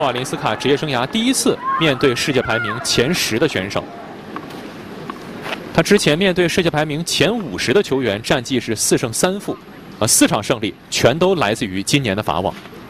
瓦林斯卡职业生涯第一次面对世界排名前10的选手。他之前面对世界排名前50的球员，战绩是4胜3负，4场胜利全都来自于今年的法网。